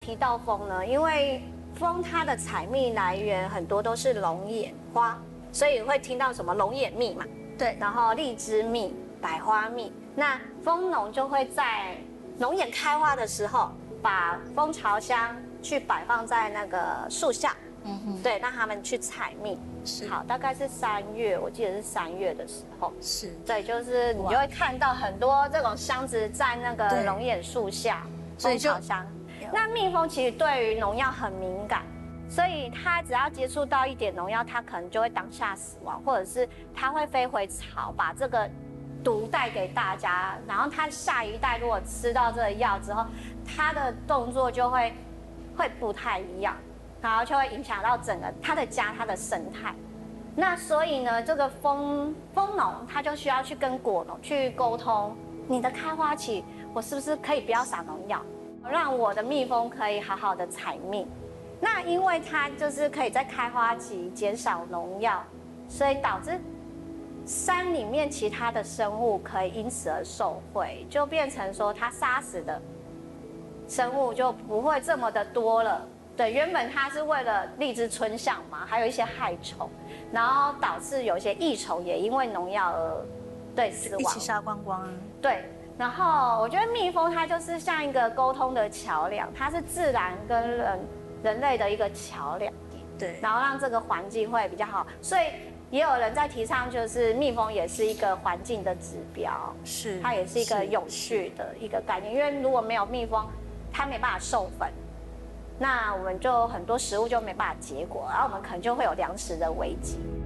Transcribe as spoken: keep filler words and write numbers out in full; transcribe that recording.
提到蜂呢？因为蜂它的采蜜来源很多都是龙眼花，所以会听到什么龙眼蜜嘛， 对， 然后荔枝蜜、百花蜜。那蜂农就会在龙眼开花的时候，把蜂巢箱去摆放在那个树下，嗯哼，对，让他们去采蜜。 是， 好，大概是三月，我记得是三月的时候。 是， 对，就是你就会看到很多这种箱子在那个龙眼树下，蜂巢箱。那蜜蜂其实对于农药很敏感，所以它只要接触到一点农药，它可能就会当下死亡，或者是它会飞回巢，把这个毒带给大家。然后它下一代如果吃到这个药之后，它的动作就会会不太一样，然后就会影响到整个它的家、它的生态。那所以呢，这个蜂蜂农他就需要去跟果农去沟通，你的开花期，我是不是可以不要撒农药？让我的蜜蜂可以好好的采蜜，那因为它就是可以在开花期减少农药，所以导致山里面其他的生物可以因此而受惠，就变成说它杀死的生物就不会这么的多了。对，原本它是为了荔枝春象嘛，还有一些害虫，然后导致有一些益虫也因为农药而对死亡， 一起杀光光啊。 对。然后我觉得蜜蜂它就是像一个沟通的桥梁，它是自然跟人人类的一个桥梁， 对， 然后让这个环境会比较好。所以也有人在提倡，就是蜜蜂也是一个环境的指标， 是它也是一个永续的一个概念。因为如果没有蜜蜂，它没办法授粉，那我们就很多食物就没办法结果，然后我们可能就会有粮食的危机。